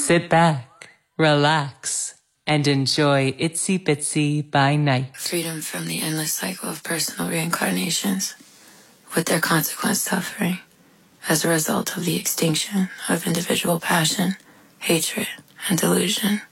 Sit back, relax, and enjoy Itsy Bitsy by Night. Freedom from the endless cycle of personal reincarnations, with their consequent suffering, as a result of the extinction of individual passion, hatred, and delusion.